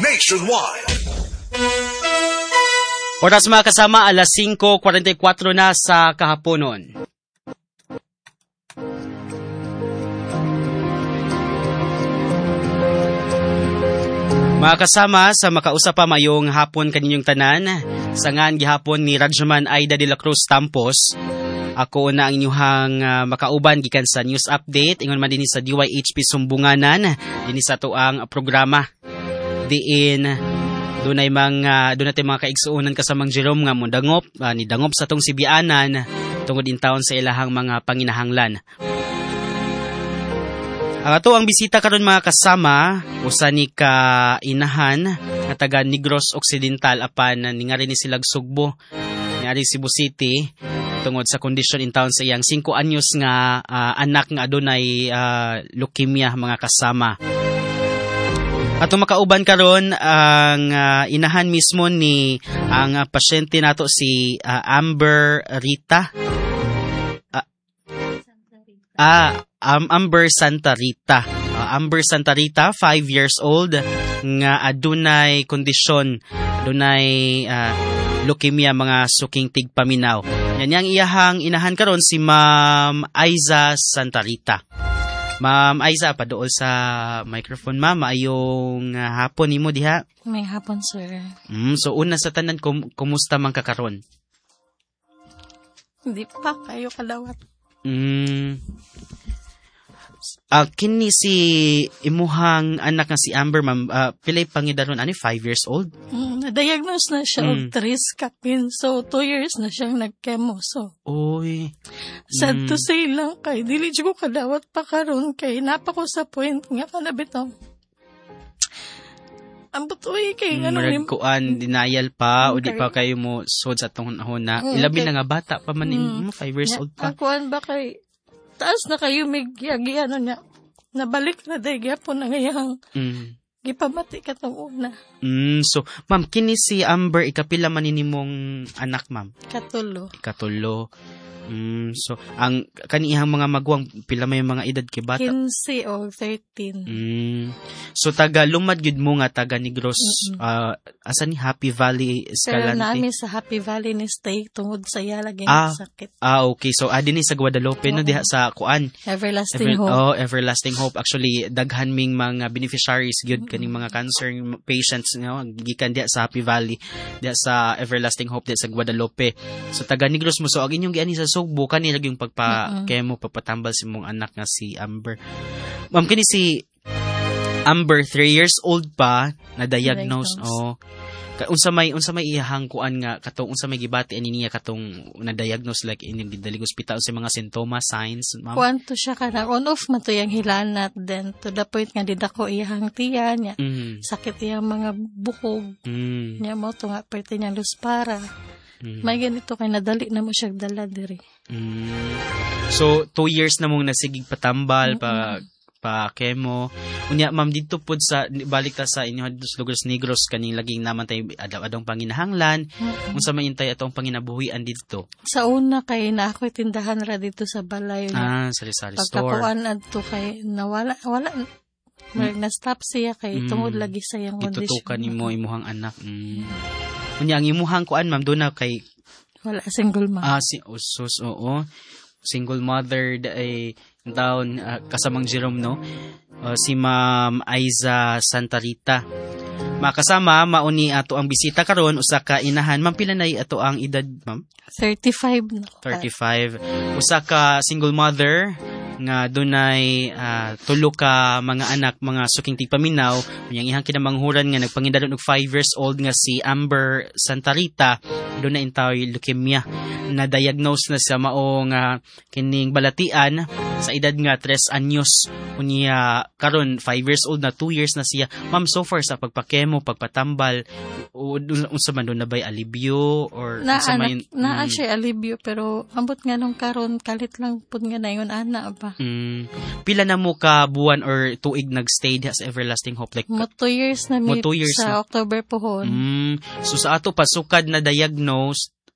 nationwide. Oras mga kasama, alas 5:44 na sa kahaponon. Mga kasama, sa makausap pa mayong hapon kaninyong tanan, sangan gihapon ni Radyoman Aida de la Cruz Tampos. Ako na ang inyuhang makauban gikan sa news update, ingon man din sa DYHP Sumbunganan, din sa tuang programa. Diin, doon ay mga kaigsuunan kasamang Jerome nga mo dangop, ni dangop sa tong Sibianan, tungod in taon sa ilahang mga panginahanglan. Ato ang bisita karon mga kasama, usa ni ka inahan nga taga Negros Occidental apan ningari ni silag Sugbo, ningari Cebu City tungod sa kondisyon in town sa iyang 5 anyos nga anak nga adunay leukemia mga kasama. Ato makauban karon ang inahan mismo ni ang pasyente nato si Amber Rita. Amber Santa Rita. Amber Santa Rita, 5 years old, nga adunay kondisyon, adunay leukemia mga suking tigpaminaw. Yan yang iyahang inahan karon si Ma'am Aiza Santa Rita. Ma'am Aiza, padool sa microphone ma'am, ayong hapon nimo diha. May hapon sir. So una sa tanan, kumusta man ka karon? Hindi pa kayo kalawat. Kini si imuhang anak nga si Amber ma'am, pilay pangidaron ani 5 years old? Na-diagnose na siya og triskapin, so 2 years na siyang nag-chemo. So oy, sad to say lang kay dili jud ko kadawat pa karon kay napa ko sa point nga kanabitaw. Ambot oy kay ni kuan denial pa o di pa kayo mo sud sa tong na ilabi na nga bata pa man 5 years old pa. Kuan ba kay taas na kayo may giyagiano niya. Nabalik na day gyapon ang iyang gipamati ka tong una. So, ma'am, kini si Amber, ikapila man nimong anak, ma'am? Ikatulo. So, ang kaniyang mga maguwang, pila may mga edad kay bata? 15 o 13. So, taga lumad yun mo nga, taga Negros, asa ni Happy Valley Escalante? Pero namin sa Happy Valley ni stay tungod sa iya lagi sakit. Okay. So, din sa Guadalupe, no, diha sa Kuan? Everlasting Hope. Everlasting Hope. Actually, daghan ming mga beneficiaries, yun, kaning mga cancer patients, gikan diha sa Happy Valley, diha sa Everlasting Hope, diha sa Guadalupe. So, taga Negros mo, so, ang inyong giani sa Sugbo, kanila yung pagpa-chemo, pagpatambal si mong anak nga si Amber. Ma'am, kini si Amber, 3 years old pa, na-diagnose. Unsa may iyahang kuan nga, katong unsa may gibati ani niya katong na-diagnose like ining gidalig ospital sa mga sintomas, signs, ma'am? Kuan to siya kana, on-off man to yung hilanat, then to the point nga didako iyahang tiyan niya, sakit iyang mga bukog, niya mo to nga, pwede niyang luspara. May ganito kay nadali na mo siya dala diri. So 2 years na mong nasigig patambal pa chemo. Unya ma'am dito pud sa balik ta sa inyo sa lugar sa Negros kaning laging naman tay adong panginahanglan. Unsa man intay atong panginabuhian dito? Sa una kay na ako tindahan ra dito sa balay. Sari-sari store. Pagkakuan adto kay nawala na-stop siya kay tungod lagi sa iyang kondisyon. Itutukan nimo imuhang anak. Unya ang imuhang kuan ma'am do na kay wala single mom. Oo. Single mother ay taon kasamang Jerome no. Si Ma'am Aiza Santa Rita. Makasama mauni ato ang bisita karon usa ka inahan. Ma'am pila nay ato ang edad ma'am? 35 na. 35. Usa ka single mother nga dunay 3 ka mga anak, mga suking tigpaminaw. Unyang ihang kinamanghuran nga nagpangindadon og 5 years old nga si Amber Santa Rita, dunay intaway leukemia. Na-diagnose na sa maong kining balatian sa edad nga 3 anyos. Unya karon 5 years old na, 2 years na siya. Ma'am, so far sa pagpakemo, pagpatambal, unsa man doon na ba'y alibyo or unsa man naa siya alibyo pero ambot nga nung karon kalit lang pud nga nayon ana ba. Pila na mo ka buwan or tuig nagstay sa Everlasting Hope like mo 2 years na sa October pohon. So sa ato pasukad na diagnose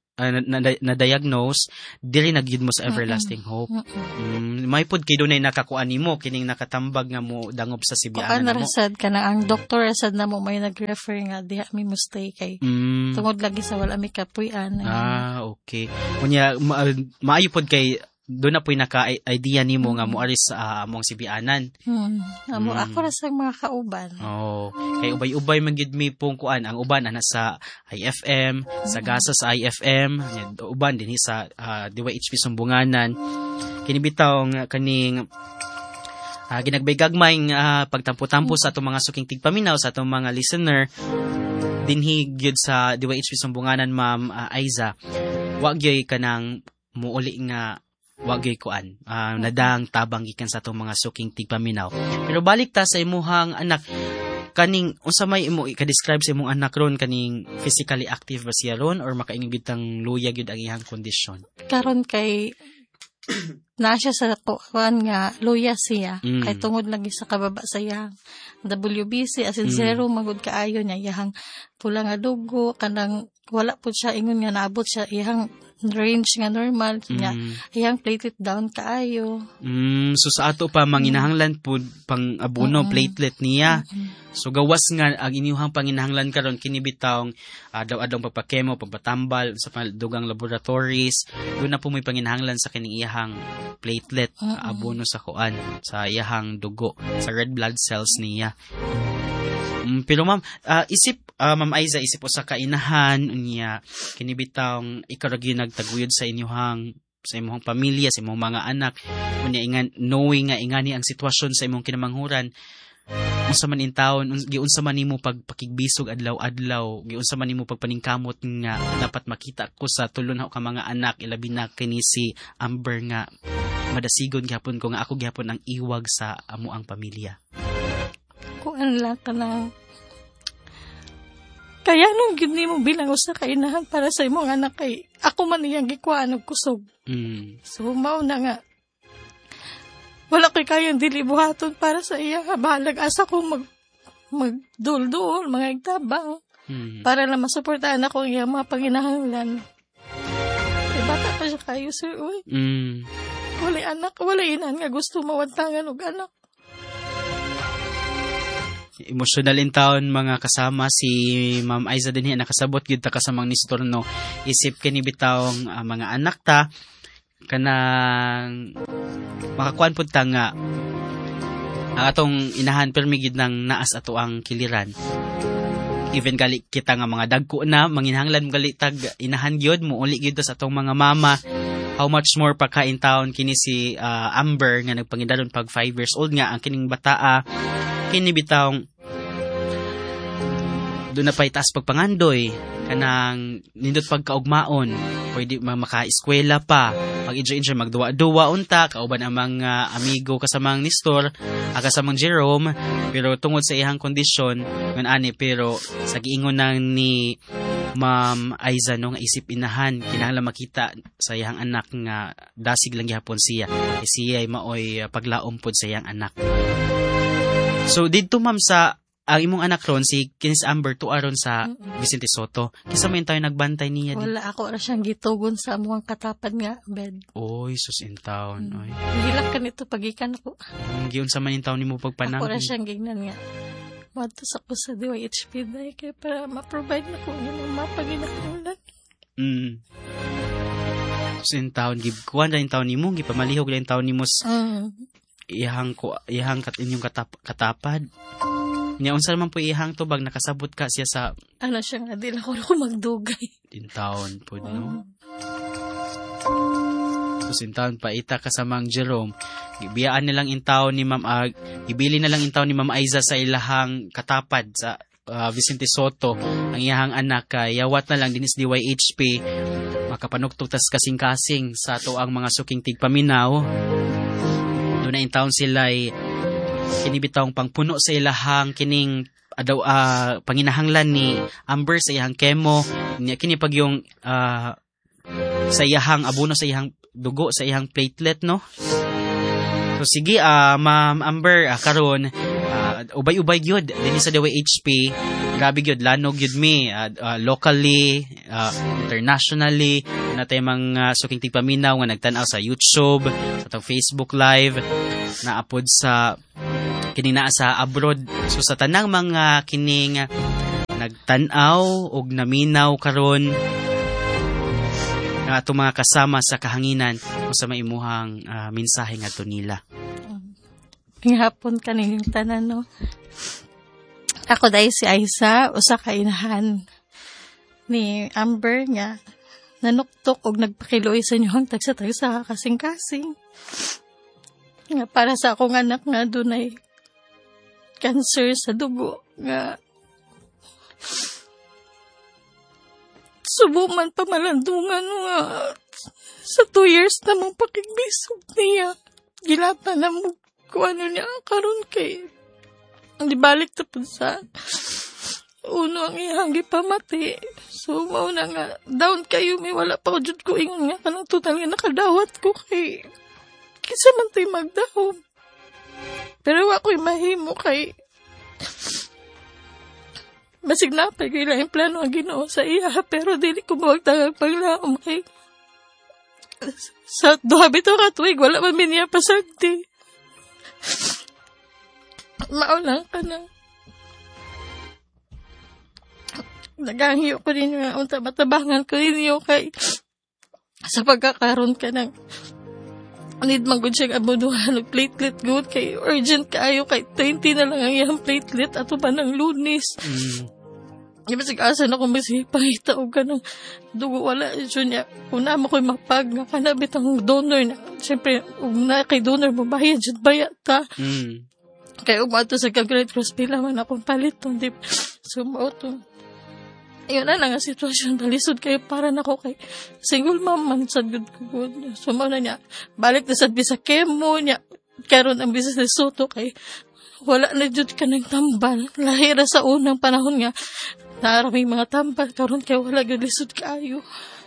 na-diagnose, dili nagyud mo sa everlasting hope. May pod kay dunay nakakuan nimo kining nakatambag nga mo dangop sa sibianan mo. Rasad ka na ang doktor rasad na mo may nag-refer nga diha mi mo stay kay tungod lagi sa wala mi kapuy-an. Okay. Kunya maayo pod kay doon na po'y naka-idea ni mo nga mo aris sa among sibianan. Ako na sa mga kauban. Kay ubay-ubay magid mi pong kuan. Ang uban ana sa IFM, sa Gasa sa IFM, uban din sa DYHP Sumbunganan. Kinibitaw kaning ginagbay-gagmay pagtampo-tampo sa atong mga suking tigpaminaw sa atong mga listener dinhi gyud sa DYHP Sumbunganan, Ma'am Aiza. Wa gyud kanang muuli nga wagay kuan nadang tabang gikan sa atong mga suking tigpaminaw. Pero balik ta sa imuhang anak, kaning unsa may imo i-describe sa imong anak ron, kaning physically active ba siya ron or makaingig bitang luya gyud ang iyang kondisyon? Karon kay na siya sa kuan nga luya siya kay tungod lagi sa kababa sa iyang WBC as in zero magud kaayo niya iyang pula nga dugo kanang wala pud siya ingon nga naabot siya iyang range nga normal niya iyang platelet down kaayo. So sa ato pa manginahanglan pud pang abono platelet niya. So gawas nga ang inyuhang panginahanglan karon kini bitawng daw-adong pagpakemo, pagpatambal sa dugang laboratories. Doon na po may panginahanglan sa kining iyahang platelet abono sa kuan sa iyahang dugo, sa red blood cells niya. Pero ma'am, Ma'am Aiza, isip po sa kainahan niya kinibitang ikaw ra gyud nagtaguyod sa imong pamilya, sa imong mga anak, unya ingan knowing nga ingani ang sitwasyon sa imong kinamanghuran. Unsa man in taon, giunsa man nimo pagpakigbisog adlaw-adlaw, giunsa man nimo pagpaningkamot nga dapat makita ko sa tulon ka mga anak, ilabi na kini si Amber nga madasigon gyapon ko nga ako gyapon ang iwag sa amo ang pamilya. Kuan lang ka na kaya nung gid nimo bilang usa ka inahan para sa imong anak kay ako man iyang gikuan og kusog. So mao na nga wala kay kayang dili buhaton para sa iya nga bahalag asa ko magdul-dul mga igtabang para lang masuportahan ako ang iyang mga panginahanglan. Kay bata pa siya kayo sir uy. Wala anak, wala inan nga gusto mawantangan og anak. Emotional in town mga kasama si Ma'am Aiza din nakasabot gyud ta kasamang nistorno isip kini bitawng mga anak ta kanang makakuan pud ta nga ang atong inahan permi gyud nang naas ato ang kiliran. Even gali kita nga mga dagko na manginahanglan gali tag inahan gyud mo uli gyud sa atong mga mama. How much more pa ka in town kini si Amber nga nagpangidalon pag 5 years old nga ang kining bataa kini bitawng doon na pa'y taas pagpangandoy kanang nindot pagkaugmaon pwede maka-eskwela pa pag enjoy magduwa-duwa unta kauban ang mga amigo kasamang Nestor kasamang Jerome pero tungod sa iyang kondisyon ngan ani pero sa giingon nang ni Ma'am Aiza no nga isip inahan kinahanglan makita sa iyang anak nga dasig lang gihapon siya siya ay maoy paglaom pod sa iyang anak. So didto ma'am sa ang imong anak ron si Kinis Amber tuaron sa Vicente Soto. Kisa may tayo nagbantay niya din. Wala ako ra siyang gitugon sa amuang katapad nga bed. Oy, sus in town. Oy. Hilak ka nito pagikan ako. Giun sa man in town nimo pagpanang. Ako ra siyang gignan nga. Matos ako sa DYHP dahil kaya para ma-provide na ko yung mga paginahanglan. Sus in town gibkuan ra in town nimo gipamalihog ra in town nimo iyang inyong katapad. Nya unsa man po ihang tubag nakasabot ka siya sa ano siya nga dili ako magdugay. In town po no. So in town pa ita kasamang Jerome. Gibiyaan nilang in town ni Ma'am ibili na lang in town ni Ma'am Aiza sa ilahang katapad sa Vicente Soto ang iyahang anak yawat na lang dinis DYHP makapanugtog tas kasing-kasing sa ato ang mga suking tigpaminaw. Doon na in town sila ay kinibitawng pangpuno sa ilahang kining panginahanglan ni Amber sa iyahang chemo niya kini pag yung sa iyahang abono sa iyahang dugo sa iyahang platelet no. So sige Ma'am Amber karon ubay-ubay gyud dinhi sa DYHP grabe gyud lanog gyud mi locally, internationally na tay mga suking tigpaminaw nga nagtan-aw sa YouTube, sa tong Facebook Live, naapod sa kini naa sa abroad. So sa tanang mga kining nagtan-aw og naminaw karon nga ato mga kasama sa kahanginan sa maimuhang mensahe ngadto nila. Ngahapon kaning tanan no. Ako dahil si Aiza, usa ka inahan ni Amber nga nanuktok og nagpakiloy sa inyong tagsa-tagsa kasing-kasing. Nga para sa akong anak nga dunay cancer sa dugo nga subuman pamalandungan nga sa 2 years na mong pakiglisog niya. Gilata na mo kung ano niya karon kay di balik tapos sa uno ang iyang gipamati. So, mauna nga, down kayo, may wala pa ko dyan ko ingon nga, kanang total nga nakadawat ko kay kisa man tayo magdahom. Pero ako'y mahimo kay masig napay kay lang yung plano ang Ginoo sa iya, pero dili ko mawagtang paglaom kay sa duhabit o katuig, wala man niya pasagti. Maulang ka na. Naganghiyo ko din nga unta matabangan ko ninyo kay sa pagkakaroon ka ng need man gud siya abuduhan og platelet good kay urgent kaayo kay 20 na lang ang iyang platelet ato pa ng Lunes. Iba sig-asa na kung masipangita og kanang dugo wala siya niya. Una mo ko'y mapag nga kanabit ang donor na. Siyempre, ug na kay donor mo bayad jud bayat ta. Kaya umato sa Red Cross pila man akong paliton. So, mauto. Yun na nga sitwasyon. Balisod kayo para na ko kay single mom man sad good ko. So, na niya. Balik na sad sa chemo niya. Karon ang bisas na Soto kay wala na jud ka ng tambal. Lahira sa unang panahon nga. Naraming mga tambal. Karon kay wala jud lisod kayo.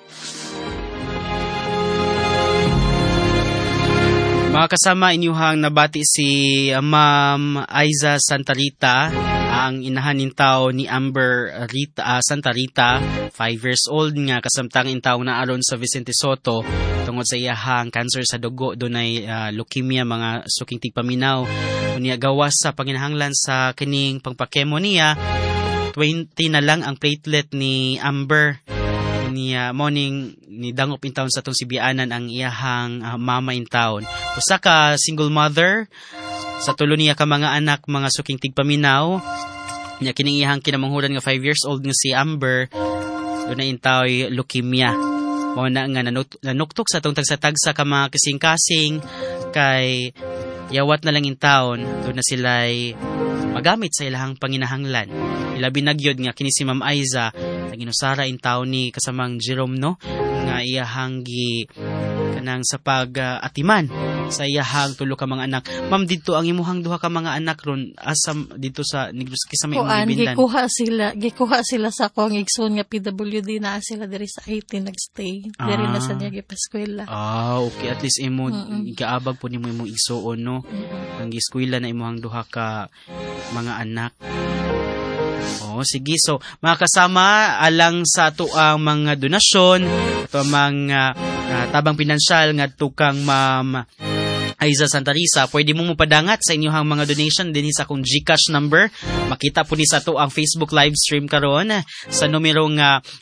Mga kasama, inyuhang nabati si Ma'am Aiza Santa Rita, ang inahan nintaw ni Amber Santa Rita, 5 years old nga, kasamtang intaw na aron sa Vicente Soto, tungod sa iyahang cancer sa dugo, dunay leukemia, mga suking tigpaminaw. Unya gawas sa panginahanglan sa kining pangpakemo niya, 20 na lang ang platelet ni Amber. Niya morning ni dangop in town sa tong sibianan ang iyahang mama in town. Usa ka single mother sa tulo niya ka mga anak, mga suking tigpaminaw. Niya kining iyahang kinamanghuran nga 5 years old nga si Amber, dunay intaw leukemia. Mao na nga nanuktok sa tong tagsa-tagsa ka mga kasing-kasing kay yawat na lang in town, doon na sila'y magamit sa ilahang panginahanglan. Ilabi nagyod nga kini si Ma'am Aiza ginusara in taon ni kasamang Jerome no nga iyahang kanang sa pag-atiman sa iyahang tulo ka mga anak. Ma'am, dito ang imuhang duha ka mga anak ron asam dito sa Negros Kisame imong ibindan. Gikuha sila sa akong igsoon nga PWD na sila diri sa Haiti nagstay. Diri na sa niya gipaskwela. Okay, at least imo igaabag po nimo imong igsoon no. Ang eskwela na imuhang duha ka mga anak. Sige. So, mga kasama, alang sa ato ang mga donasyon, ato ang mga tabang pinansyal nga tukang Ma'am Aiza Santa Rita, pwede mo padangat sa inyong mga donation din sa akong GCash number. Makita po ni sa ato ang Facebook live stream karon sa numerong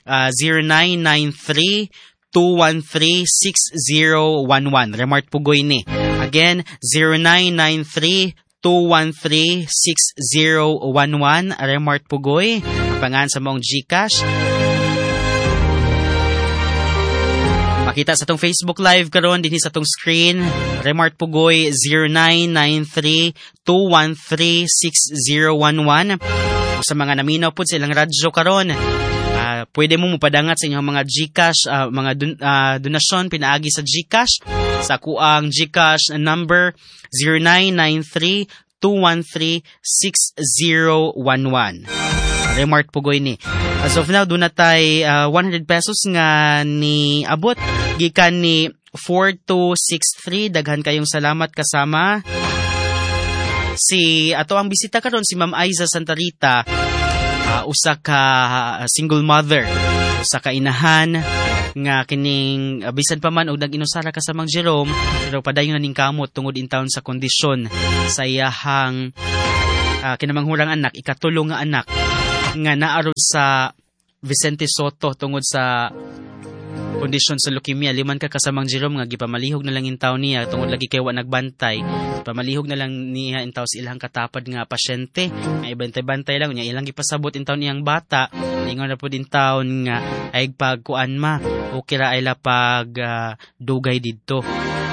0993 213-6011. Remart Pugoy ni. Again, 0993-213-6011. Remart Pugoy. Pangan sa mong GCash. Makita sa tong Facebook live karon dinhi sa tong screen. Remart Pugoy 0993-213-6011. Sa mga naminaw po silang radyo karon. Pwede mo mupadangat sa inyong mga GCash, mga donasyon pinaagi sa GCash. Sa kuang GCash number 0993-213-6011. Remart Pugoy ni. As of now, doon na tayo 100 pesos nga ni abot. Gikan ni 4263. Daghan kayong salamat kasama. Si ato ang bisita karon si Ma'am Aiza Santa Rita. usa ka single mother, usa ka inahan nga kining bisan pa man og nag-inusara ka sa Mang Jerome pero padayon na ning kamot tungod in taon sa kondisyon sa iyahang kinamanghurang anak, ikatulong nga anak nga naaron sa Vicente Soto tungod sa kondisyon sa leukemia. 5 ka kasamang Jerome nga gipamalihog na lang in taon niya tungod lagi kay wa nagbantay. Pamalihog na lang niya in taon sa ilang katapad nga pasyente. Nga ibantay-bantay lang niya ilang gipasabot in taon niyang bata. Ingon na po din taon nga ay pagkuan ma o kira ay lapag dugay didto.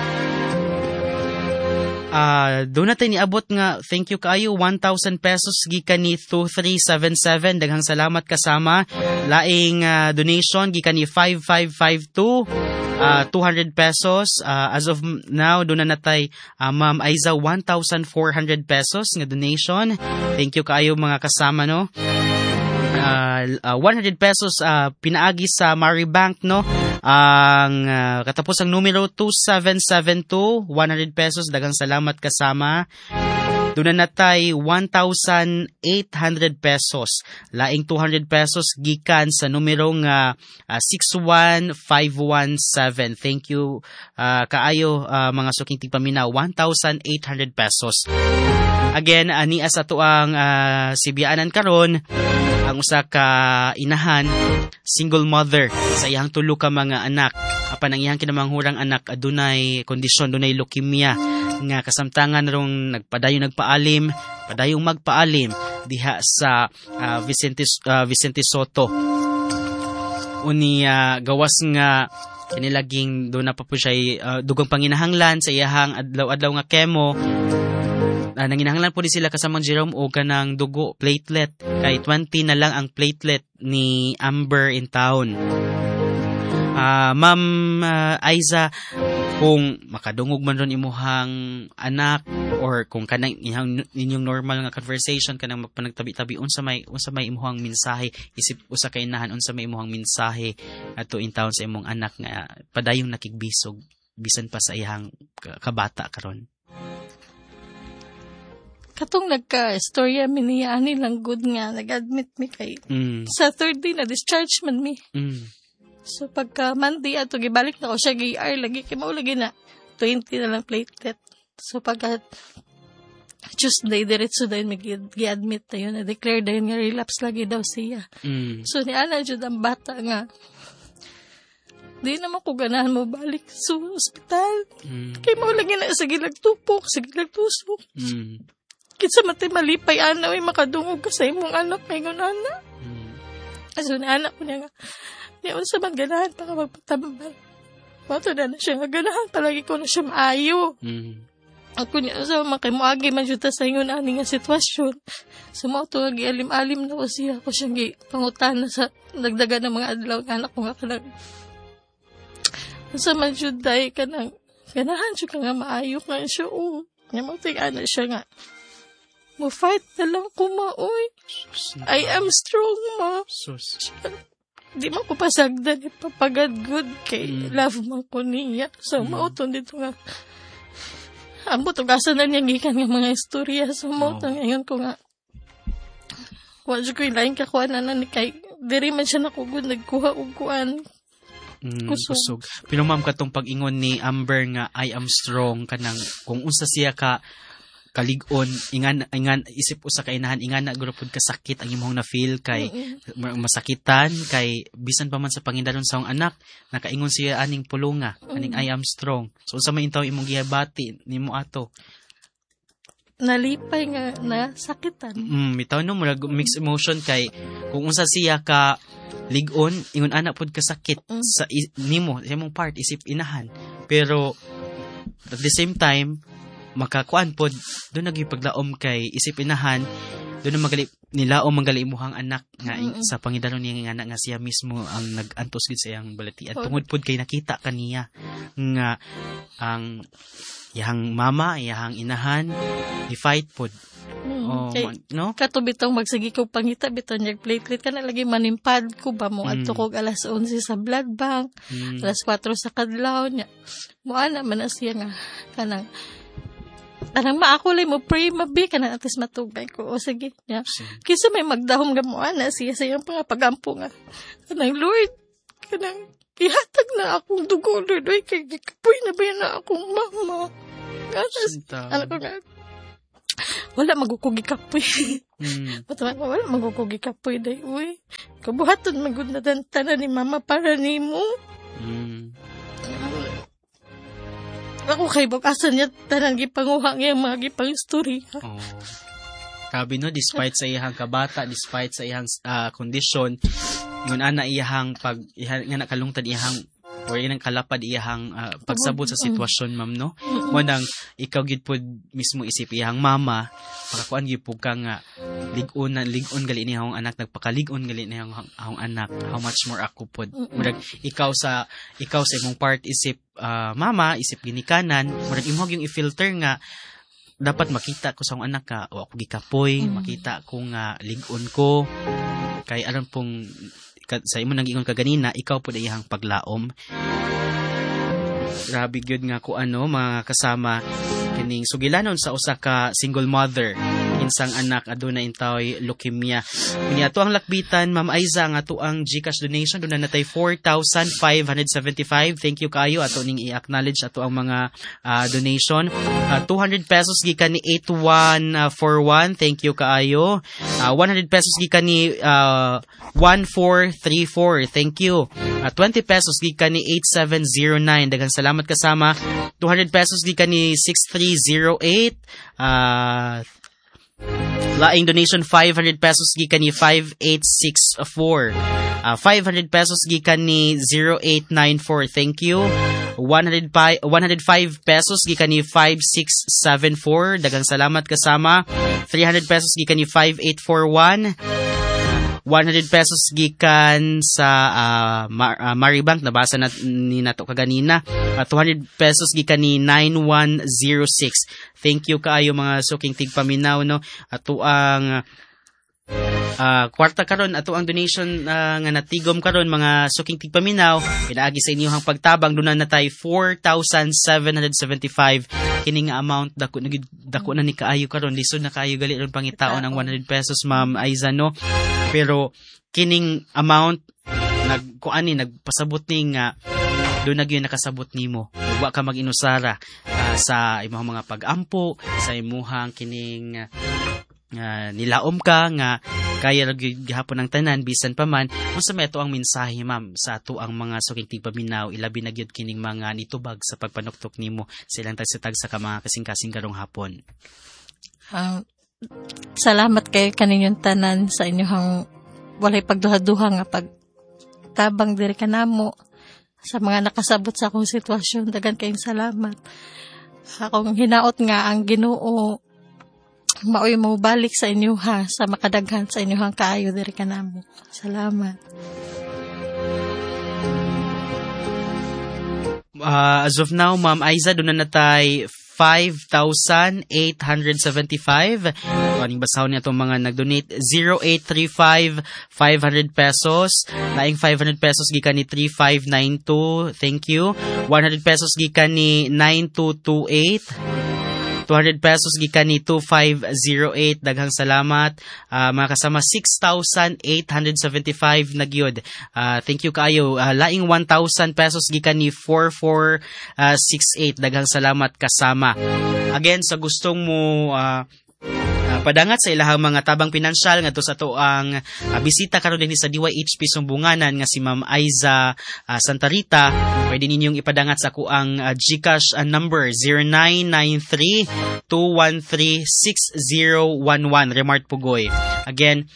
Doon natin niabot nga thank you kaayo 1,000 pesos gikan ni 2377 daghang salamat kasama laing donation gikan ni 5552 200 pesos as of now doon na natay Ma'am Aiza 1,400 pesos nga donation. Thank you kaayo mga kasama no. 100 pesos pinaagi sa Maribank no. Ang katapos ang numero 2772 100 pesos daghang salamat kasama. Doon na natay 1,800 pesos. Laing 200 pesos gikan sa numero nga 61517. Thank you kaayo mga suking tigpaminaw 1,800 pesos. Again, niya sa tuang sibiyaanan karon ang usa ka inahan, single mother sa iyang tulo ka mga anak. Apan ang iyang kinamanghurang anak adunay kondisyon, dunay leukemia nga kasamtangan rong nagpaalim, padayong magpaalim diha sa Vicente Soto. Uni gawas nga kinilaging do na pa po siya dugang panginahanglan sa iyahang adlaw-adlaw nga chemo. Nanginahanglan po din sila kasamang Jerome o kanang dugo, platelet. Kay 20 na lang ang platelet ni Amber in town. Ma'am Aiza, kung makadungog man ron imuhang anak or kung kanang inyong normal nga conversation kanang magpanagtabi-tabi unsa may imuhang mensahe isip usa ka inahan unsa may imuhang mensahe ato in town sa imong anak nga padayong nakigbisog bisan pa sa iyang kabata karon. Katong nagka-storya mi niya ani lang good nga nag-admit mi kay sa third day na discharge man mi. So pagka Monday ato gibalik na ko siya gi-ER lagi kay mao lagi na 20 na lang platelet. So pagka Tuesday diretso dayon gi-admit tayo na declare dayon nga relapse lagi daw siya. So ni ana jud ang bata nga di naman ko ganahan mo balik sa ospital. Kay mao lagi na sige lagtupok, sige lagtusok. Kitsa matay malipay ana ay makadungog ka sa imong anak may gunana. Aso na anak ko niya nga niya sa ganahan pa ka magpatabang. Mato na siya nga ganahan palagi ko na siya maayo. Ako niya sa makimuagi man juta sa ingon ani nga sitwasyon. Sumoto nga gialim-alim na ko siya ko siyang gipangutan sa dagdagan ng mga adlaw ng anak ko nga kanang sa man juday kanang ganahan siya ka nga maayo nga siya niya mo ana siya nga mo fight na lang ko maoy. I am strong ma. Di man ko pasagdan ipapagad good kay love man ko niya. So mauton dito nga ambot ugasan na niya gikan nga mga istorya. So mauton ngayon ko nga wadyo ko ilaing kakuan na ni kay diri man siya nakugod nagkuha og kuan kusog. Pero ma'am katong pag-ingon ni Amber nga I am strong kanang kung unsa siya ka kaligon ingan isip usa ka inahan ingan na gurupod ka sakit ang imong na feel kay masakitan kay bisan pa man sa pangindaron sa anak nakaingon siya aning pulunga aning I am strong. So unsa may intaw imong gihabati nimo ato? Nalipay nga na sakitan. Bitaw no murag mixed emotion kay kung unsa siya ka ligon ingon ana pod ka sakit sa nimo sa imong part isip inahan pero at the same time makakuan pod doon nagipaglaom kay isip inahan doon na magali nilaom manggali imuhang anak nga sa pangidaron niya nga anak nga siya mismo ang nagantos gid sa iyang balatian tungod pod kay nakita kaniya nga ang iyang mama iyang inahan ni fight pod no kato bitong magsigi ko pangita biton yung platelet ka na lagi manimpad ko ba mo adto kog alas 11 sa blood bank alas 4 sa kadlaw niya mo ana man siya nga kanang Kanang maakulay mo pray mabi kanang atis matugay ko. O sige niya. Kisa may magdahom gamuan na siya sa iyang pagampo nga. Kanang Lord, kanang ihatag na akong dugo, Lord. Ay, kay kapoy na ba yan na akong mama? Alam ko nga, wala magukugi kapoy. Wala magukugi kapoy. Day, uy, kabuhaton magod na tanan ni mama para ni mo. Ako kay bakasan niya tanan gipanguha nga mga gipang istorya. Kabi no, despite sa iyang kabata, despite sa iyang kondisyon, ngun ana iyang pag nga nakalungtad iyang or inang kalapad iyang pagsabot sa sitwasyon, ma'am, no? Mo nang ikaw gid pod mismo isip iyang mama, pakakuan gyud pug ka nga ligon gali ni akong anak, nagpakaligon gali ni akong anak, how much more ako pod. Murag ikaw sa imong part isip mama, isip ginikanan, murag imong yung i-filter nga dapat makita ko sa akong anak ka o ako gikapoy, makita ko nga ligon ko kay alam pong sa imo nang ingon ka ganina, ikaw po iyang paglaom. Grabe gyud nga ko mga kasama kining sugilanon sa usa ka single mother insang anak aduna intaw leukemia. Unya ato ang lakbitan, Ma'am Aiza, nga ato ang GCash donation duna natay 4,575. Thank you kaayo ato ning i-acknowledge ato ang mga donation. 200 pesos gikan ni 8141. Thank you kaayo. 100 pesos gikan ni 1434. Thank you. 20 pesos gikan ni 8709. Daghang salamat kasama. 200 pesos gikan ni 6308. Laing donation 500 pesos gikan ni 5864. 500 pesos gikan ni 0894. Thank you. 105 pesos gikan ni 5674. Daghang salamat kasama. 300 pesos gikan ni 5841. 100 pesos gikan sa Maribank, nabasa ni nato kaganina. 200 pesos gikan ni 9106. Thank you kaayo mga suking tigpaminaw, no? Ato ang kwarta karon, ato ang donation nga natigom karon mga suking tigpaminaw, pinaagi sa inyong pagtabang duna natay 4,775 kining amount dako na ni kaayo karon, lisod na kaayo gali ron pangitaon ang 100 pesos, Ma'am Aiza, no? Pero kining amount nagpasabot ni nga doon na gyud nakasabot nimo. Wa ka mag-inusara sa imong mga pag-ampo, sa imuhang kining nilaom ka nga kaya gihapon ang tanan bisan pa man. Unsa may ato ang mensahe, ma'am, sa ato ang mga suking tigpaminaw, ilabi na gyud kining mga nitubag sa pagpanuktok nimo silang tagsitag sa mga kasing-kasing karong hapon? Salamat kay kaninyong tanan sa inyong walay pagduha-duha nga pagtabang diri kanamo sa mga nakasabot sa akong sitwasyon. Dagan kayong salamat. Akong hinaot nga ang Ginoo maoy mo balik sa inyo sa makadaghan sa inyong kaayo diri kanamo. Salamat. As of now, Ma'am Aiza, doon na natay 5,875. Aning basahon niya itong mga nag-donate. 0835, 500 pesos. Laing 500 pesos gikan ni 3592. Thank you. 100 pesos gikan ni 9228. 200 pesos gikan ni 2508. Daghang salamat. Mga kasama, 6,875 na gyud. Thank you kaayo. Laing 1,000 pesos gikan ni 4468. Daghang salamat kasama. Again, sa gustong mo padangat sa ilahang mga tabang pinansyal ngadto sa to ang bisita karon dinhi sa DYHP Sumbunganan nga si Ma'am Aiza Santa Rita, pwede ninyong ipadangat sa ako ang GCash number 0993-213-6011 Remart Pugoy. Again,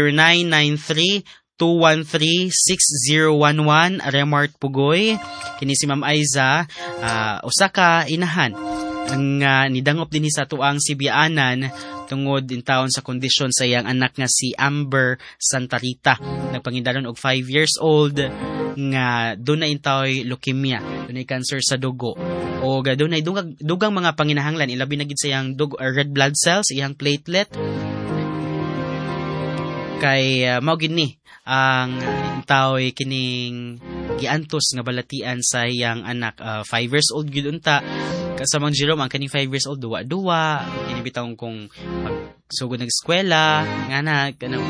0993-213-6011 Remart Pugoy. Kini si Ma'am Aiza, usa ka inahan ang nidangop dinhi sa tuang Sibianan tungod in taon sa kondisyon sa iyang anak nga si Amber Santa Rita. Nagpangindaron og 5 years old nga doon na intaoy leukemia, doon na cancer sa dugo, o doon na dugang mga panginahanglan, ilabi na gid sa iyang red blood cells, iyang platelet. Kay mao gid ni ang intaoy kining giantos nga balatian sa iyang anak. 5 years old gid unta. kasamang Jerome ang kaning 5 years old duwa kinibitaw kung pagsugod ng eskwela nga kanang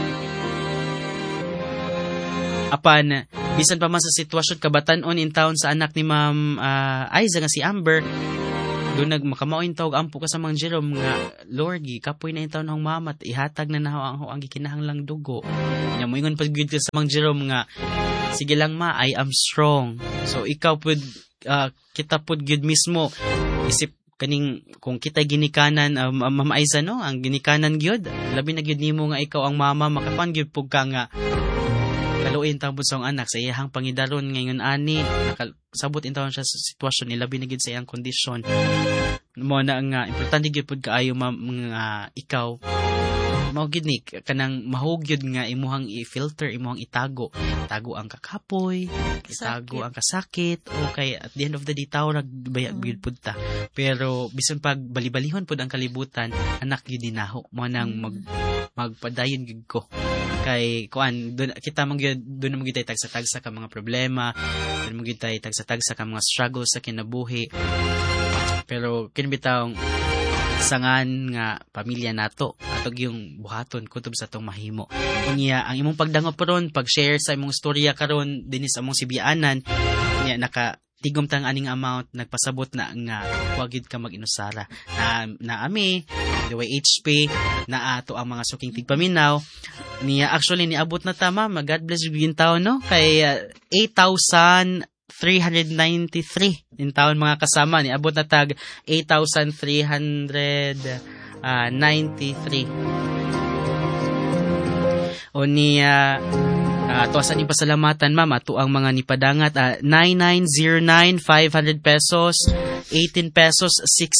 apan bisan pa man sa sitwasyon kabatan-on in town sa anak ni Ma'am Aiza nga si Amber doon nagmakamauin tawag ampo ka sa mga Jerome nga Lord kapoy na in town ang mama ihatag na naho ang gikinahanglang dugo nya moingon pag gyud ka sa mga Jerome nga sige lang ma I am strong so ikaw pud kita pud gyud mismo isip kaning kung kita ginikanan Ma'am Aiza no ang ginikanan gyud labi na gyud nimo nga ikaw ang mama makapan gyud pug ka nga kaluin tawon sa anak sa iyang pangidaron ngayon ani nakasabot in taon siya sa sitwasyon ni labi na gid sa iyang kondisyon mo na nga importante gyud pud kaayo mga ikaw mao gid ni kanang mahugyod nga imuhang i-filter imuhang itago ang kakapoy itago ang kasakit okay at the end of the day tawag bayad gyud pud ta pero bisan pag balibalihon pud ang kalibutan anak gyud dinaho mo nang magpadayon gyud ko kay kuan kita doon mo gitay tagsa-tagsa ka mga problema doon mo gitay tagsa-tagsa ka mga struggles sa kinabuhi pero kinbitawng sangan nga pamilya nato atog yung buhaton kutob sa tong mahimo unya ang imong pagdangop ron pag-share sa imong storya karon dinhi sa among sibianan nya naka tigom tang aning amount nagpasabot na nga wag gyud ka mag-inusara na ami the way HP na ato ang mga suking tigpaminaw niya actually niabot na tama God bless you yung taon no kay 8,393 in taon mga kasama niabot na tag 8,393 o niya tuwasan yung pasalamatan ma'am ato ang mga nipadangat 9909 500 pesos 18 pesos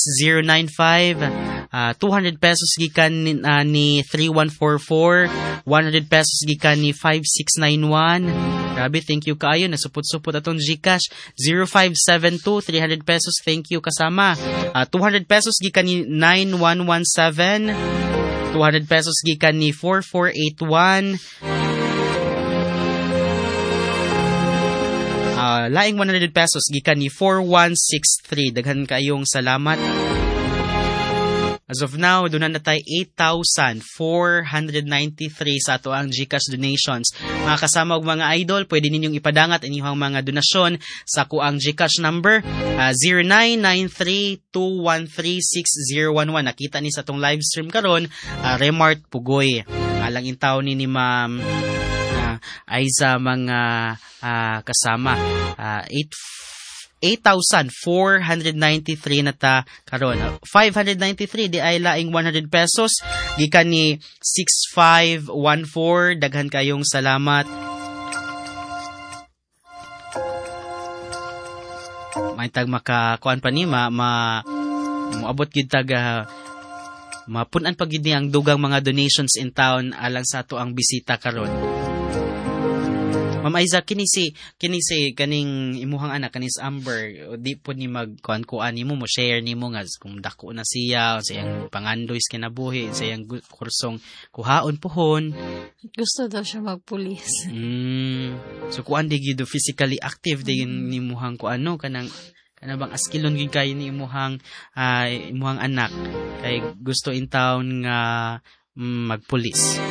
6095 200 pesos gikan ni 3144 100 pesos gikan ni 5691 grabe thank you kaayo nasupot-supot atong GCash 0572 300 pesos thank you kasama 200 pesos gikan ni 9117 200 pesos gikan ni 4481 laing 100 pesos gikan ni 4163 daghan kayong salamat as of now doon na tayo 8,493 sa ato ang GCash donations mga kasama og mga idol pwede ninyong ipadangat inyong mga donasyon sa kuang GCash number 0993213611 nakita ni sa tong live stream karon Remart Pugoy alang intaw ni Ma'am Aiza mga kasama 8,493 na ta karon 593 di ay laing 100 pesos gikan ni 6514 daghan kayong salamat may tag makakuan pa ni moabot gid tag mapunan pa gid ni ang dugang mga donations in town alang sa ato ang bisita karon Ma'am Aiza kini si kaning imuhang anak kanis Amber di po ni magkuan-kuan nimo mo share nimo nga kung dako na siya sa iyang pangandoy sa kinabuhi sa iyang kursong kuhaon pohon gusto daw siya magpulis so kuan di gyud physically active di nimuhang kuan no kanang bang askilon gyud kay ni imuhang anak kay gusto in town nga magpulis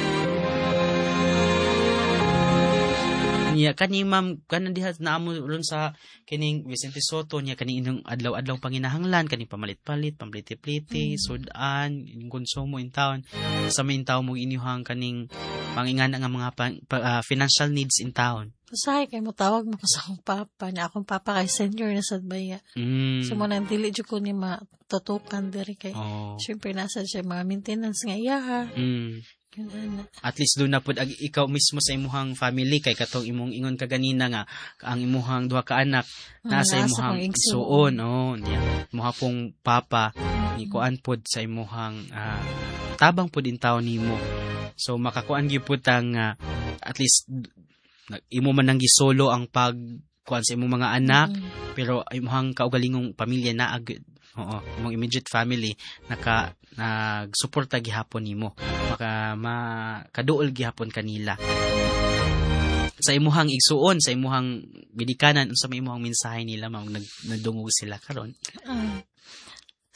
niya kani ma'am kanan diha na amo ron sa kining Vicente Soto niya kani inong adlaw-adlaw panginahanglan kani pamalit-palit pampliti-pliti sudan ining konsumo in town sa main town mo inyuhang kaning pangingana nga mga financial needs in town usahay kay mo tawag mo ko sa akong papa niya akong papa kay senior na sad baya so mo nang dili jud ko ni matutukan diri kay syempre nasa siya mga maintenance nga iyaha at least doon na po ikaw mismo sa imuhang family kay katong imong ingon kaganina nga ang imuhang duha ka anak nasa imuhang suon imuha pong papa ni kuan pod sa imuhang tabang pod in taon nimo so makakuan gyud pud tang at least imo man nang gisolo ang pag kuan sa imong mga anak pero imuhang kaugalingong pamilya na imong immediate family nagsuporta gihapon nimo maka makaduol gihapon kanila sa imuhang igsuon sa imuhang gidikanan unsa may imuhang mensahe nila nagdungog sila karon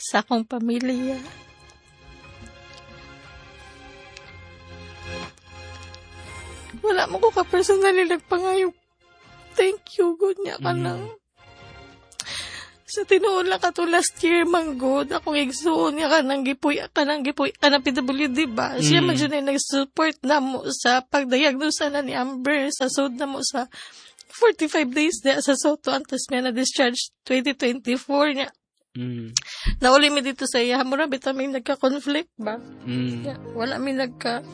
sa akong pamilya. Wala mo ko ka-personally nagpangayo. Thank you, good niya ka lang. Sa tinuon lang ka to last year, manggod, akong igsuon niya ka ng gipuy, PWD ba? Siya man dyan ay nag-support na mo sa pagdiagnosa na ni Amber, sa sod na mo sa 45 days na sa Soto, antes niya na-discharge 2024 niya. Nauli mi dito sa iya, mura bitaw may nagka-conflict ba? Wala mi nagka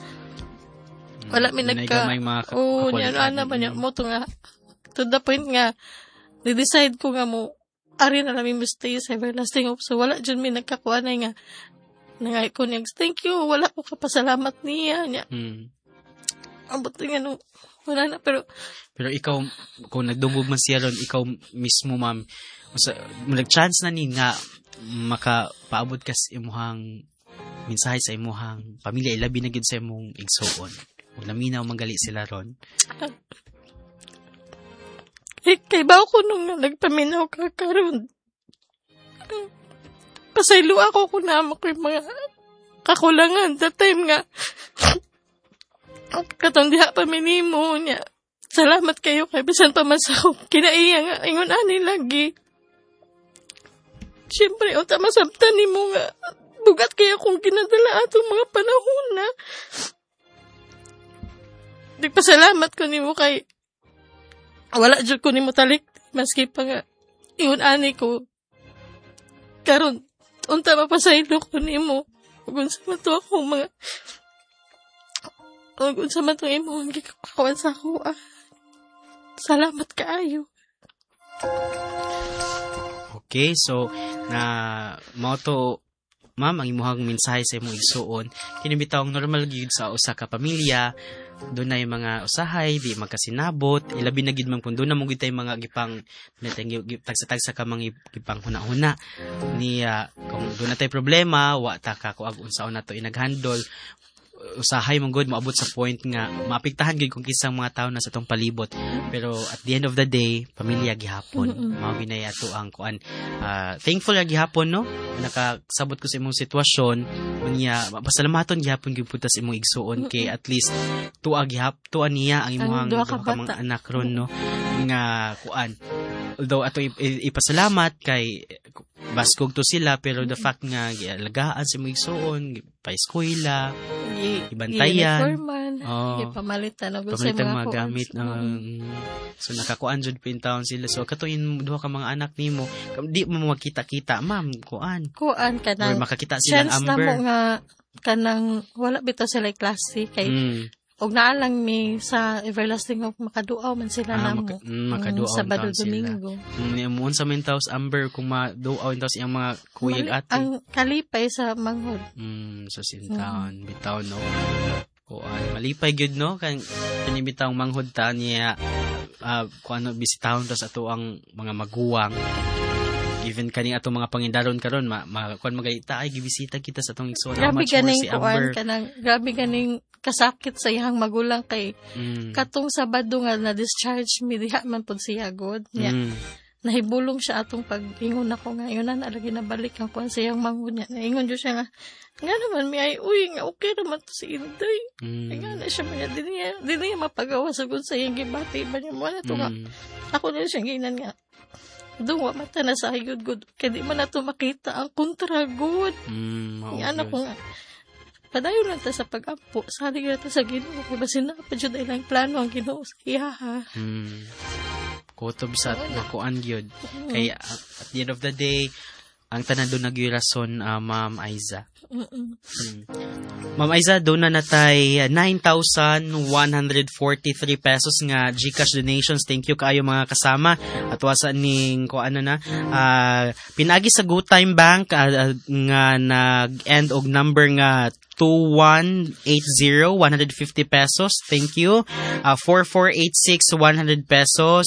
ano ba niya, mo to nga, to the point nga, ni-decide ko nga mo, ari na namin stay sa everlasting hope. So, wala dyan may nagkakuha na nga, nangay ko niya, thank you, wala ko kapasalamat niya. Abot nga no, wala na, pero ikaw, kung nagdungog man siya ron, ikaw mismo, ma'am, nag-chance na ni nga, makapaabot ka sa imuhang mensahe sa imuhang pamilya, ilabi na gid sa imong igsuon. Huwag naminaw manggali sila ron. Kay ba ako nung nagpaminaw ka karon? Pasaylo ako kung naman ko yung mga kakulangan. That time nga, katong diha pa minimo niya. Salamat kayo kay bisan pa masaw. Kinaiya nga, ingon ani lagi. Siyempre, o tamasabtan ni mo nga. Bugat kaya kung ginadala atong mga panahon na. Nagpasalamat ko ni mo kay wala dyan ko ni mo talik. Maski pa nga, ingon ani ko. Karon, unta mapasaylo ko ni mo. Kung sa mato ako mga, kung sa mato imo, ang gikakawan sa ako. Salamat kaayo. Okay, so, mauto, ma'am, ang imuhang mensahe sa imong igsuon, kinibitawang normal gyud sa usa ka pamilya, doon na yung mga usahay, di magkasinabot, ilabi na gid man kung doon na mong gitay mga gipang, tagsa-tagsa ka mga gipang huna-huna, kung doon na tayo problema, wa ta ka kung unsaon na to inaghandle, usahay mong good, maabot sa point nga, maapektahan gid kung kisang mga tao na sa tong palibot, pero at the end of the day, pamilya gihapon, mao ginay ato ang kuan, thankful ra gihapon, no? Nakasabot ko sa imong sitwasyon, niya pasalamaton gihapon gyud putas imong igsuon kay at least tuwa niya ang imong duha ka mga anak ron, no? Nga kuan, although ato ipasalamat kay baskog to sila, pero the fact nga gialagaan sa imong igsuon, pa-eskwela, ibantayan, ipamalitan og sa mga gamit, so nakakuan jud pintaon sila. So katuin duha ka mga anak nimo, di mo magkita-kita, ma'am, kuan kanang makakita silang Amber. Chance na mo nga kanang wala bitaw sila klase kay og naalang mi sa everlasting hope makaduaw man sila namo. Makaduaw Sabado Domingo. Mo sa mintaws Amber kung maduaw intaws iyang mga kuyog ate. Ang kalipay sa manghod. Sa sintaon bitaw, no. Kuan malipay gyud, no, kan kinibitawng manghod ta niya kuan bisitahon ta sa ato ang mga maguwang. Even kaning ato mga pangindaron karon kuan magayta ay gibisita kita sa atong igsoon. Grabe ganing kuan kanang grabe ganing kasakit sa iyang magulang kay katong Sabado nga na discharge mi diha man pud siya god niya. Nahibulong siya atong pag-ingon ako nga yun na lagi na balik ang kuan sa iyang manghod niya. Naingon jud siya nga naman mi ay nga okay naman to si Inday. Nga na siya mga di niya mapagawa sa sa iyang gibati ba niya mo na to nga. Ako na siya ginan nga. Duwa mata na sa good good. Kaya di man na to makita ang kontra good. Nga anak ko nga. Padayon lang ta sa pag-ampo. Salig na ta sa Ginoo. Kaya basin na pa dyan ilang plano ang Ginoo sa iya, ha? Kutob sa nakuan yun. Kaya at the end of the day, ang tanan doon nag-rason, Ma'am Aiza. Ma'am Aiza, doon na natay 9,143 pesos nga GCash donations. Thank you kaayo mga kasama. At wasa ning pinagi sa Good Time Bank nga nag-end og number nga 2180, 150 pesos. Thank you. 4486, 100 pesos.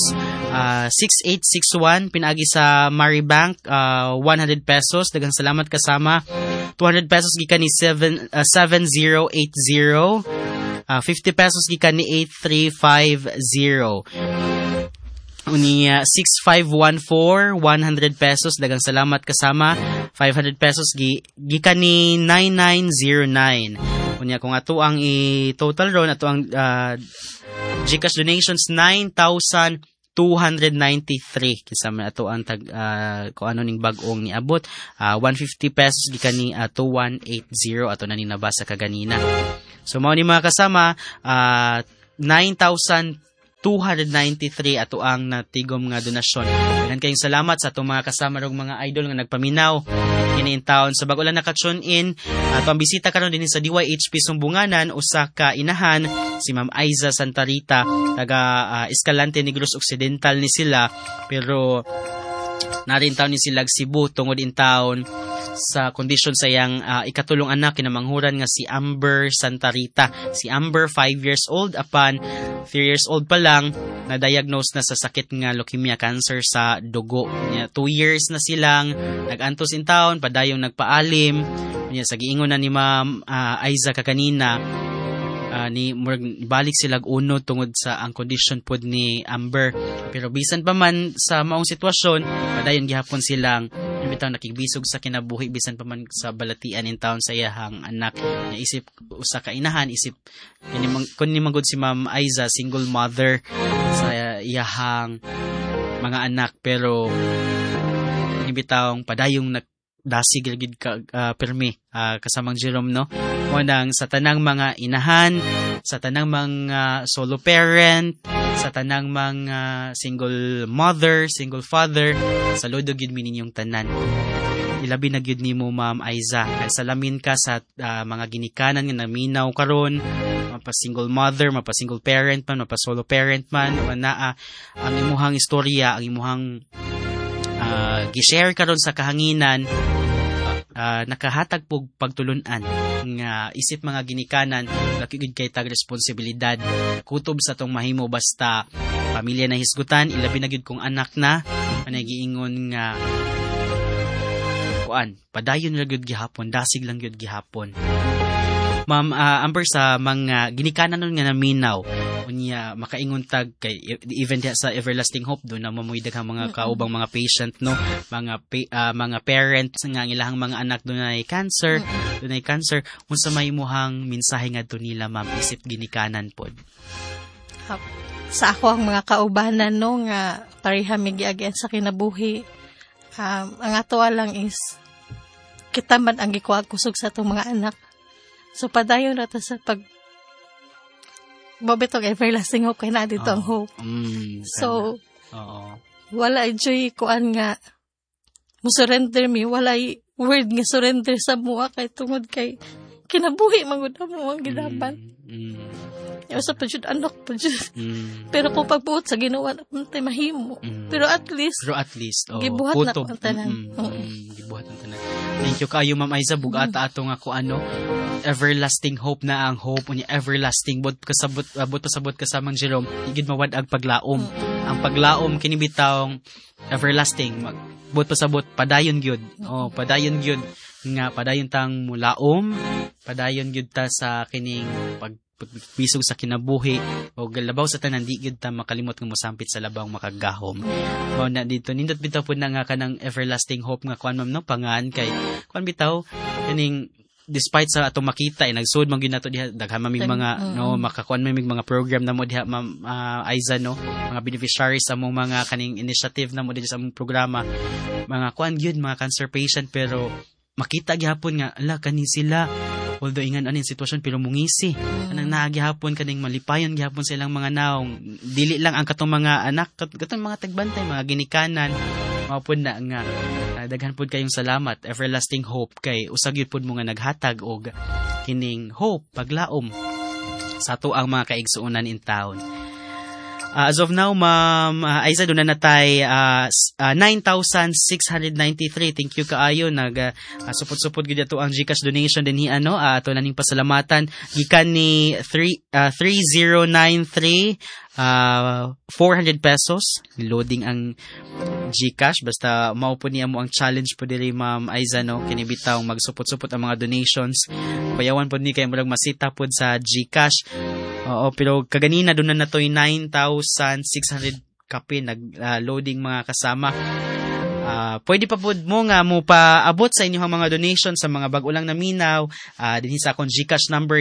6861 pinagi sa Maribank, 100 pesos. Daghang salamat kasama. 200 pesos gikan ni 7080. 50 pesos gikan ni 8350. Unya 6514, 100 pesos. Daghang salamat kasama. 500 pesos gikan ni 9909. Unya kung ato ang i-total ron, ato ang GCash donations 9,293 kisama ato ang kung ano ning bag-ong niabot 150 pesos gikan ni 2180 ato na ninabasa kaganina. So mao ni mga kasama 9,293 ato ang natigom nga donasyon. Daghang kayong salamat sa atong mga kasama rog mga idol nga nagpaminaw kini in town. Sa bago lang naka-tune in, ato ang bisita karon din sa DYHP Sumbunganan, usa ka inahan si Ma'am Aiza Santa Rita, taga Escalante Negros Occidental ni sila, pero narin taon ni sila Cebu tungod in town sa kondisyon sa iyang ikatulong anak kinamanghuran nga si Amber Santa Rita. Si Amber 5 years old, apan 3 years old pa lang na-diagnose na sa sakit nga leukemia, cancer sa dugo. 2 years na silang nag-antos in town, padayong nagpaalim. Sa giingon na ni Ma'am Aiza kaganina, ni balik sila uno tungod sa ang condition pod ni Amber. Pero bisan pa man sa maong sitwasyon, padayon gihapon silang bitaw nakigbisog sa kinabuhi bisan pa man sa balatian in town sa iyahang anak. Isip usa ka inahan, isip kun ni manggod si Ma'am Aiza, single mother sa iyahang mga anak, pero bitaw padayong dasig gid ka permi kasamang Jerome, no? Unang sa tanang mga inahan, sa tanang mga solo parent, sa tanang mga single mother, single father, saludo gid mi ninyong tanan. Ilabi na gyud nimo Ma'am Aiza, nagsalamin ka sa mga ginikanan nga naminaw karon, mapa single mother, mapa single parent man, mapa solo parent man, naa ang imuhang istorya, ang imuhang gi-share karon sa kahanginan, nakahatag pog pagtulunan nga isip mga ginikanan, lakigid kay tag responsibilidad kutob sa tong mahimo basta pamilya na hisgutan, ilabi na gyud kung anak na giingon nga kuan padayon ra gyud gihapon, dasig lang gyud gihapon. Ma'am Amber, sa mga ginikanan nun nga naminaw, unya makaingon tag kay even sa Everlasting Hope do na mamuy daghang mga kaubang mga patient, no, mga parents nga ang ilahang mga anak dunay cancer, unsa may imuhang mensahe ngadto nila Ma'am isip ginikanan pod? Sa ako ang mga kaubanan, no, nga pareha mi giagyan sa kinabuhi, ang ato lang is kita man ang gikuha kusog sa atong mga anak. So, padayon na sa babitong everlasting hope, kaya na dito ang hope. So, wala joy kuan nga, musurrender mi, wala word nga surrender sa mua, kay tungod kay kinabuhi, magunda mo ang ginapan. Sa pa jud anak pa jud. Pero kung pagbuot sa ginawa na puntay mahimo. Pero at least gibuhat na ang tanan. Gibuhat ang tanan. Thank you kayo Ma'am Aiza, bugata ato nga ko ano, everlasting hope na ang hope unya everlasting bot pasabot kasamang Jerome, igid mawadag paglaom. Ang paglaom kini bitawng everlasting, bot pasabot padayon gyud. Padayon gyud nga padayon tang mulaom, padayon gyud ta sa kining pagbisog sa kinabuhi o galabaw sa tanan, di gyud ta makalimot nga mosampit sa labang makagahom. Mao na dito nindot bitaw pud na nga kanang everlasting hope nga kuan Ma'am, no, pangan kay kuan bitaw kining despite sa atong makita nagsud man gyud nato diha daghan mamig mga no makakuan mamig mga program na mo diha Ma'am Aiza, no, mga beneficiaries sa mong mga kaning initiative na mo diha sa mong programa, mga kuan gyud mga cancer patient, pero makita gihapon nga ala kani sila although ingan aning sitwasyon pero mungisi anang naagihapon kaning malipayon gihapon sa ilang mga naong, dili lang ang katong mga anak, katong mga tagbantay, mga ginikanan, mapod na nga daghan pod kayong salamat. Everlasting hope kay usag yun pod mo nga naghatag og kining hope paglaom sa ato ang mga kaigsuonan in town. As of now, Ma'am Aiza, doon na natay 9,693. Thank you kaayo. Supot-supot gud ato ang GCash donation din ano, ato naning pasalamatan gikan ni 3093 400 pesos loading ang GCash, basta mao po niya mo ang challenge po diri Ma'am Aiza, no, kini bitaw magsupot-supot ang mga donations, payawan po ni kay murag masita pod sa GCash. Pero kaganina doon na natoy 9,600 kape nag loading mga kasama. pwede pa pud mo nga mo paabot sa inyong mga donation sa mga bag-ulang naminaw dinhi sa akong GCash number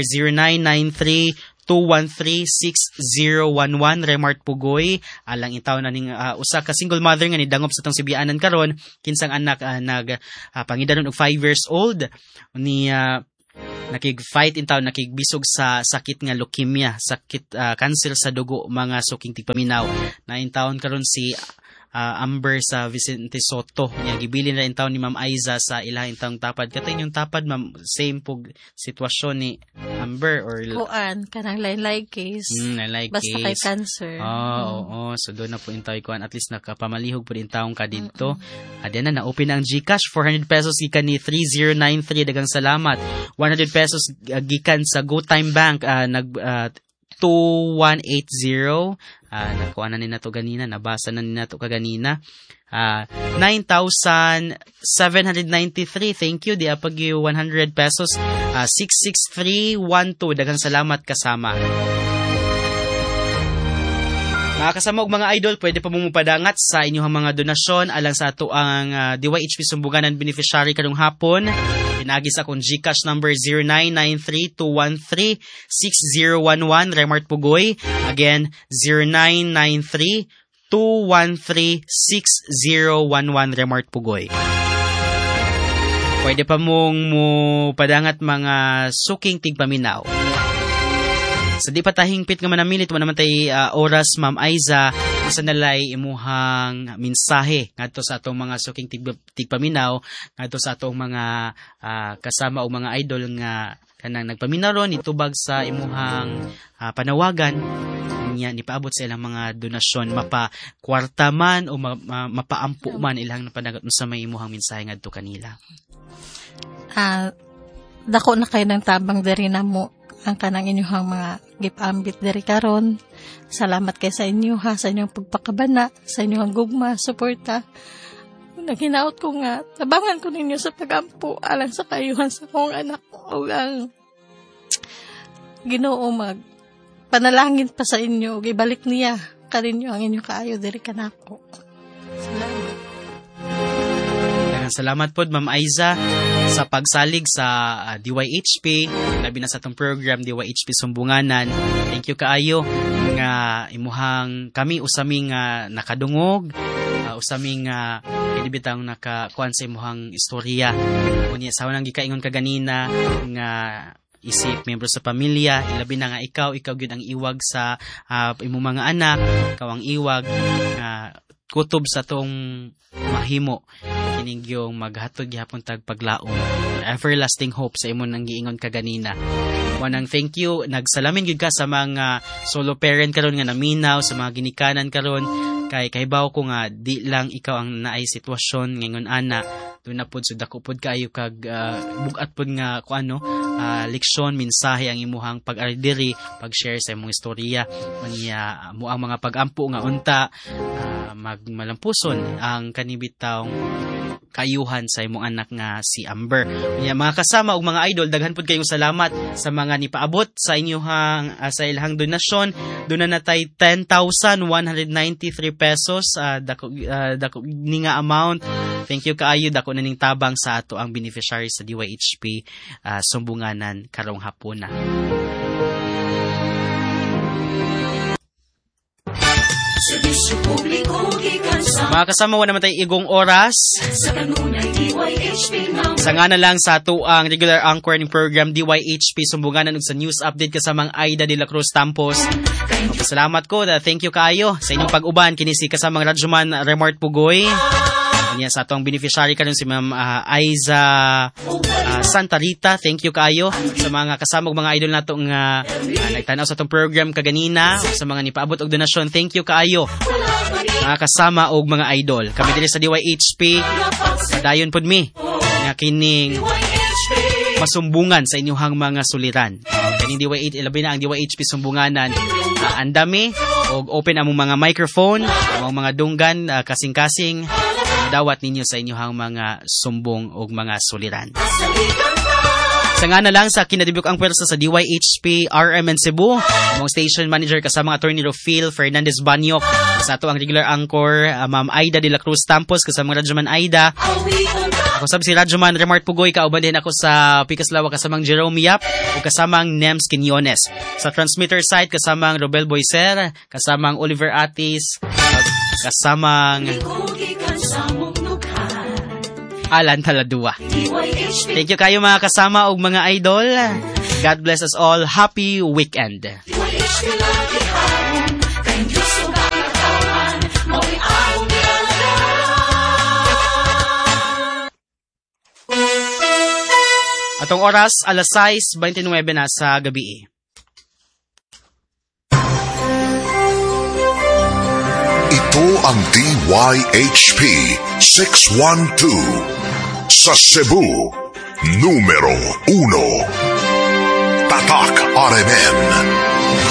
0993-213-6011 Remart Pugoy. Alang itaw na ning usa ka single mother nga nidangop sa tong sibianan karon, kinsang anak pangidanon og 5 years old ni nakig-fight in town, nakigbisog sa sakit nga leukemia, sakit cancer sa dugo, mga suking tigpaminaw. Na in town karon si Amber sa Vicente Soto. Niya gibilin na in town ni Ma'am Aiza sa ilahing taong tapad. Katay yung tapad, ma'am, same pug sitwasyon ni Amber or kuan kanang laylay case. Laylay basta case. Kay cancer. Oo. So doon na po in tayo kuan, at least nakapamalihog po din taong ka dito. Adyan na open ang GCash, 400 pesos gikan ni 3093, dagang salamat. 100 pesos gikan sa GoTime Bank, 2180. Nakuha na nina to ganina, nabasa na nina to kaganina. 9,793. Thank you. Di apag 100 pesos. 66312. Daghang salamat kasama. Mga kasama og mga idol, pwede pa mumupadangat sa inyong mga donasyon alang sa ato ang DYHP Sumbuganan beneficiary karong hapon. Pinagi sa akong GCash number 0993-213-6011 Remart Pugoy. Again, 0993-213-6011 Remart Pugoy. Pwede pa mong padangat mga suking tigpaminaw. Sa di pa tahingpit nga manamilit mo naman tay oras, Ma'am Aiza, isa nalay imuhang mensahe ngadto sa atong mga suking tigpaminaw, ngadto sa atong mga kasama o mga idol nga kanang nagpaminaw ron itubag sa imuhang panawagan niya ni paabot sa ilang mga donasyon, mapa kwarta man o mapaampo man ilang napanagat sa may imuhang mensahe ngadto kanila. Dako na kayo ng tabang diri na mo ang kanang inyong mga gipambit diri karon. Salamat kay sa inyo sa inyong pagpakabana, sa inyong gugma, suporta. Naghinaot ko nga, tabangan ko ninyo sa pagampo alang sa kayuhan sa kong anak ko. Ang Ginoo panalangin pa sa inyo, ibalik niya kaninyo ang inyong kaayo diri kanako. Salamat. Salamat po, Ma'am Aiza, sa pagsalig sa DYHP, labi na sa itong program DYHP Sumbunganan. Thank you kaayo nga imuhang kami usaming nakadungog, usaming inibitang nakakuan sa imuhang istorya. Kunya sa nang gikaingon kaganina nga isip membro sa pamilya, ilabi na nga ikaw gyud ang iwag sa imong mga anak, ikaw ang iwag nga kutob sa tong mahimo kining yung maghatod gihapon tag paglaom, everlasting hope sa imo nang giingon kaganina. Wanang thank you, nagsalamin gyud ka sa mga solo parent karon nga naminaw, sa mga ginikanan karon, kay kahibaw ko nga di lang ikaw ang naay sitwasyon ngingon ana, doon na pod dako pod kaayo kag bugat pod nga kuano leksyon, mensahe ang imuhang pag-aridiri, pag-share sa imong istorya. Unya mo ang mga pag-ampo nga unta magmalampuson ang kanibitawng kayuhan sa imong anak nga si Amber. Unya mga kasama ug mga idol, daghan pud kayong salamat sa mga nipaabot sa inyong sa ilahang donasyon. Doon na natay 10,193 pesos, dako ni nga amount. Thank you kaayo, dako na ning tabang sa ato ang beneficiary sa DYHP Sumbunganan karong hapon na. Mga kasama, wala naman tayo igong oras. Sa nga na lang sa ato ang regular anchor ng program DYHP Sumbunganan ug sa news update kasamang Aida de la Cruz Tampos. Salamat ko, thank you kaayo sa inyong pag-uban kini si kasamang Radyoman Remart Pugoy. Kanya sa atong beneficiary karon si Ma'am Aiza Santa Rita. Thank you kaayo sa mga kasama ug mga idol nato nga nagtanaw sa atong program kaganina, sa mga nipaabot og donasyon. Thank you kaayo mga kasama og mga idol. Kami diri sa DYHP dayon pod mi nga kining masumbungan sa inyong mga suliran. Kaning DYHP, ilabi na ang DYHP Sumbunganan. Andami og open among mga microphone, among mga dunggan kasing-kasing dawat ninyo sa inyong mga sumbong o mga suliran. Sa Sa nga na lang sa kinadibuk ang pwersa sa DYHP RMN Cebu, among station manager kasama attorney Rofil Fernandez Banyok, sa ato ang regular anchor Ma'am Aida de la Cruz Tampos, kasama Radyoman Aida. Ako sab si Radyoman Remart Pugoy, kauban din ako sa Picaslawa kasamang Jerome Yap o kasamang Nems Quinones. Sa transmitter site kasamang Robel Boyser, kasamang Oliver Atis, kasamang Alan Taladua. Thank you kayo mga kasama o mga idol. God bless us all. Happy weekend. Atong oras, alas 6:29 na sa gabi. Ito ang DYHP 612 sa Cebu, numero 1. Tatak RMN.